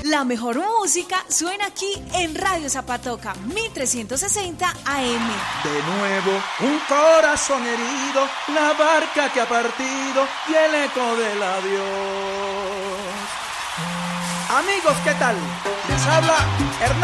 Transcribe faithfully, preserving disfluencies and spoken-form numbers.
La mejor música suena aquí en Radio Zapatoca, mil trescientos sesenta A M. De nuevo, un corazón herido, la barca que ha partido y el eco del adiós. Amigos, ¿qué tal? Les habla Hernán.